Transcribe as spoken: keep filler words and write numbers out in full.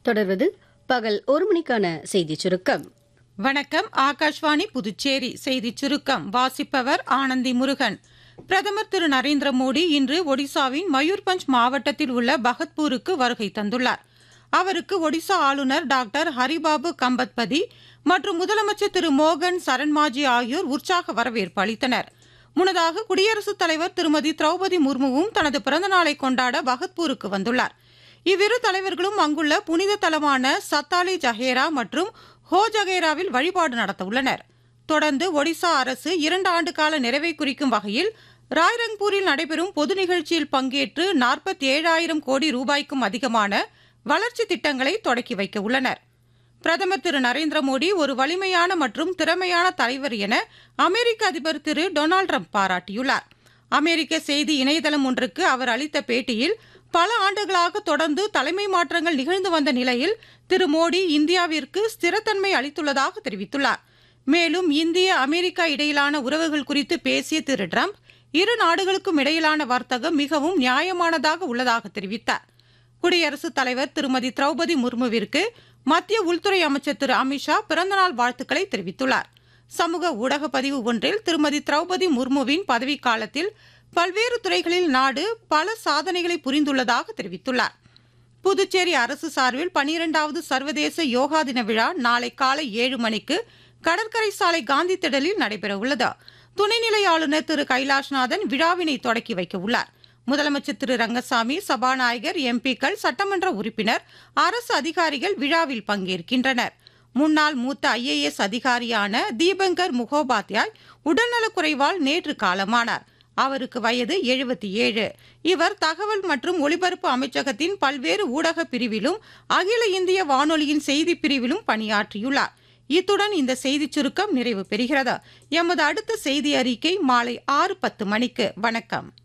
தொடர்வது பகல் ஒரு மணிக்கான செய்திச் சுருக்கம். வணக்கம். ஆகாஷ்வாணி புதுச்சேரி செய்திச் சுருக்கம் வாசிப்பவர் ஆனந்தி முருகன். பிரதமர் திரு நரேந்திர மோடி இன்று ஒடிசாவின் மயூர்பஞ்ச் மாவட்டத்தில் உள்ள பகத்பூருக்கு வருகை தந்துள்ளார். அவருக்கு ஒடிசா ஆளுநர் டாக்டர் ஹரிபாபு கம்பத்பதி மற்றும் முதலமைச்சர் திரு மோகன் சரண்மாஜி ஆகியோர் உற்சாக வரவேற்பு அளித்தனர். முன்னதாக குடியரசுத் தலைவர் திருமதி திரௌபதி முர்முவும் தனது பிறந்தநாளை கொண்டாட பகத்பூருக்கு வந்துள்ளார். இவ்விரு தலைவர்களும் அங்குள்ள புனித தலமான சத்தாலி ஜஹேரா மற்றும் ஹோ ஜஹேராவில் வழிபாடு நடத்த உள்ளனர். தொடர்ந்து ஒடிசா அரசு இரண்டு ஆண்டு கால நிறைவை குறிக்கும் வகையில் ராய்ரங்பூரில் நடைபெறும் பொது நிகழ்ச்சியில் பங்கேற்று நாற்பத்தி ஏழாயிரம் கோடி ரூபாய்க்கும் அதிகமான வளர்ச்சி திட்டங்களை தொடக்கி வைக்க உள்ளனர். பிரதமர் திரு நரேந்திர மோடி ஒரு வலிமையான மற்றும் திறமையான தலைவர் என அமெரிக்க அதிபர் திரு டொனால்டு டிரம்ப் பாராட்டியுள்ளார். அமெரிக்க செய்தி இணையதளம் ஒன்றுக்கு அவர் அளித்த பேட்டியில் பல ஆண்டுகளாக தொடர்ந்து தலைமை மாற்றங்கள் நிகழ்ந்து வந்த நிலையில் திரு மோடி இந்தியாவிற்கு ஸ்திரத்தன்மை அளித்துள்ளதாக தெரிவித்துள்ளார். மேலும் இந்திய அமெரிக்கா இடையிலான உறவுகள் குறித்து பேசிய திரு டிரம்ப் இரு நாடுகளுக்கும் இடையிலான வர்த்தகம் மிகவும் நியாயமானதாக உள்ளதாக தெரிவித்தார். குடியரசுத் தலைவர் திருமதி திரௌபதி முர்முவிற்கு மத்திய உள்துறை அமைச்சர் திரு அமித்ஷா பிறந்தநாள் வாழ்த்துக்களை தெரிவித்துள்ளார். சமூக ஊடக பதிவு ஒன்றில் திருமதி திரௌபதி முர்முவின் பதவிக்காலத்தில் பல்வேறு துறைகளில் நாடு பல சாதனைகளை புரிந்துள்ளதாக தெரிவித்துள்ளார். புதுச்சேரி அரசு சார்பில் பனிரெண்டாவது சர்வதேச யோகா தின விழா நாளை காலை ஏழு மணிக்கு கடற்கரை சாலை காந்தி திடலில் நடைபெறவுள்ளது. துணைநிலை ஆளுநர் திரு கைலாஷ்நாதன் விழாவினை தொடக்கி வைக்க உள்ளார். முதலமைச்சர் திரு ரங்கசாமி, சபாநாயகர், எம்பிக்கள், சட்டமன்ற உறுப்பினர், அரசு அதிகாரிகள் விழாவில் பங்கேற்கின்றனர். முன்னாள் மூத்த ஐ ஏ எஸ் அதிகாரியான தீபங்கர் முகோபாத்யாய் உடல்நலக்குறைவால் நேற்று காலமானார். அவருக்கு வயது எழுபத்தி ஏழு. இவர் தகவல் மற்றும் ஒலிபரப்பு அமைச்சகத்தின் பல்வேறு ஊடக பிரிவிலும் அகில இந்திய வானொலியின் செய்தி பிரிவிலும் பணியாற்றியுள்ளார். இத்துடன் இந்த செய்திச் சுருக்கம் நிறைவு பெறுகிறது. எமது அடுத்த செய்தி அறிக்கை மாலை ஆறு பத்து மணிக்கு. வணக்கம்.